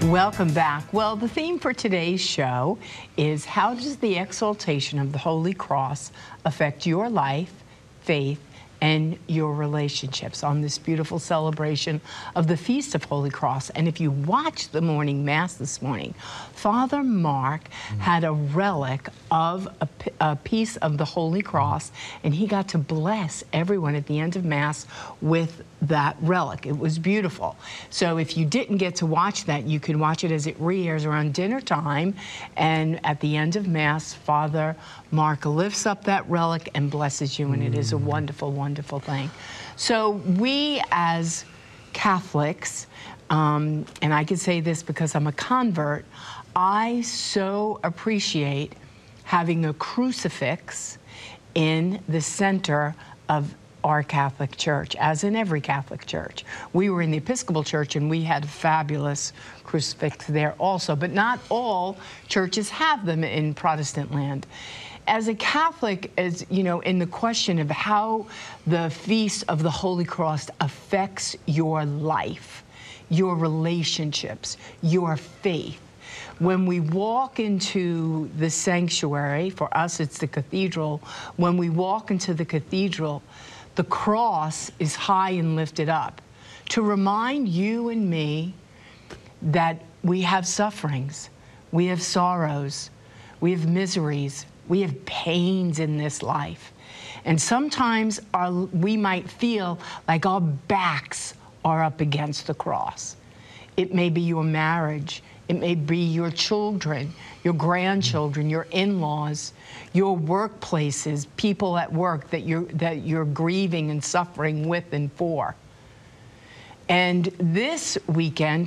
Welcome back. Well, the theme for today's show is how does the exaltation of the Holy Cross affect your life, faith, and your relationships on this beautiful celebration of the Feast of Holy Cross. And if you watched the morning Mass this morning, Father Mark had a relic of a piece of the Holy Cross, and he got to bless everyone at the end of Mass with that relic. It was beautiful. So if you didn't get to watch that, you can watch it as it re-airs around dinner time, and at the end of Mass, Father Mark lifts up that relic and blesses you, and it is a wonderful, wonderful thing. So we as Catholics, and I can say this because I'm a convert, I so appreciate having a crucifix in the center of our Catholic Church, as in every Catholic church. We were in the Episcopal Church and we had a fabulous crucifix there also, but not all churches have them in Protestant land. As a Catholic, as you know, in the question of how the Feast of the Holy Cross affects your life, your relationships, your faith. When we walk into the sanctuary, for us it's the cathedral, when we walk into the cathedral, the cross is high and lifted up to remind you and me that we have sufferings, we have sorrows, we have miseries, we have pains in this life. And sometimes we might feel like our backs are up against the cross. It may be your marriage, it may be your children, your grandchildren, your in-laws, your workplaces, people at work that you're grieving and suffering with and for. And this weekend,